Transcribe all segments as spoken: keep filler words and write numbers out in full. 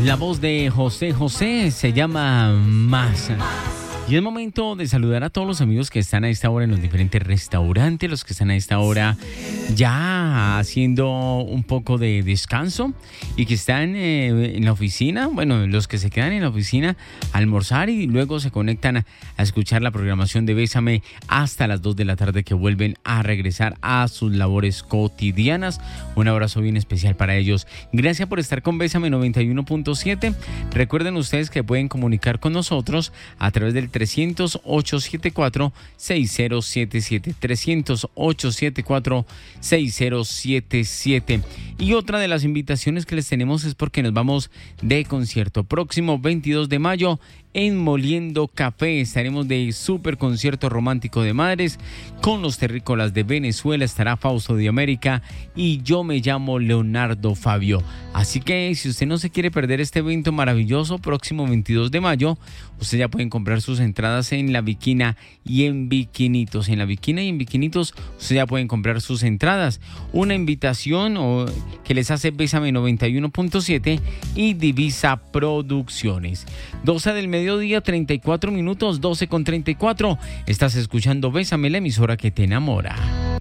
La voz de José José se llama Más. Y es momento de saludar a todos los amigos que están a esta hora en los diferentes restaurantes, los que están a esta hora ya haciendo un poco de descanso y que están eh, en la oficina, bueno, los que se quedan en la oficina a almorzar y luego se conectan a, a escuchar la programación de Bésame hasta las dos de la tarde, que vuelven a regresar a sus labores cotidianas. Un abrazo bien especial para ellos. Gracias por estar con Bésame noventa y uno punto siete. Recuerden ustedes que pueden comunicar con nosotros a través del trescientos, ochocientos setenta y cuatro, sesenta setenta y siete, trescientos, ochocientos setenta y cuatro, sesenta setenta y siete. Y otra de las invitaciones que les tenemos es porque nos vamos de concierto. Próximo veintidós de mayo en Moliendo Café estaremos de super concierto romántico de madres con los terrícolas de Venezuela. Estará Fausto de América y yo me llamo Leonardo Fabio. Así que si usted no se quiere perder este evento maravilloso, próximo veintidós de mayo, usted ya pueden comprar sus entradas en La Viquina y en Viquinitos. En La Viquina y en Viquinitos usted ya pueden comprar sus entradas. Una invitación o, que les hace Bésame noventa y uno punto siete y Divisa Producciones. doce del mediodía, treinta y cuatro minutos, doce con treinta y cuatro. Estás escuchando Bésame, la emisora que te enamora.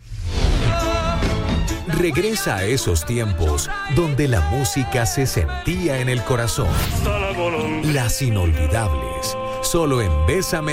Regresa a esos tiempos donde la música se sentía en el corazón. Las inolvidables, solo en Bésame